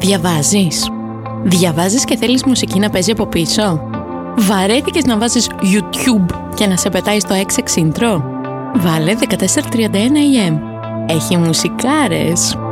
Διαβάζεις και θέλεις μουσική να παίζει από πίσω? Βαρέθηκες να βάζεις YouTube και να σε πετάει στο XX intro? Βάλε 1431 AM. Έχει μουσικάρες.